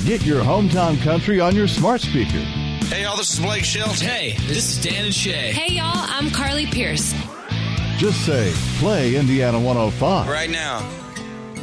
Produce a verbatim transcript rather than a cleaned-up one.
Get your hometown country on your smart speaker. Hey, y'all, this is Blake Shelton. Hey, this is Dan and Shay. Hey, y'all, I'm Carly Pierce. Just say, play Indiana one oh five. Right now.